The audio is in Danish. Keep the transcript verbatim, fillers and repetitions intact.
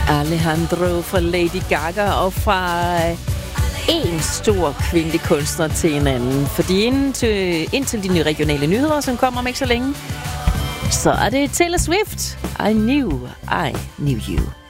Alejandro fra Lady Gaga, og fra en stor kvindelig kunstner til en anden. Fordi indtil, indtil de nye regionale nyheder, som kommer om ikke så længe, så er det Taylor Swift. I knew I knew you.